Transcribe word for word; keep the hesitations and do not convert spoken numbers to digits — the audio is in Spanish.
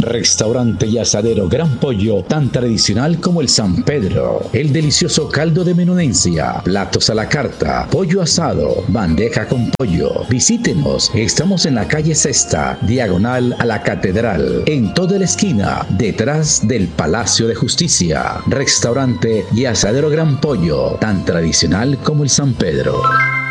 Restaurante y asadero Gran Pollo, tan tradicional como el San Pedro. El delicioso caldo de menudencia, platos a la carta, pollo asado, bandeja con pollo. Visítenos, estamos en la calle Sexta, diagonal a la Catedral, en toda la esquina, detrás del Palacio de Justicia. Restaurante y asadero Gran Pollo, tan tradicional como el San Pedro.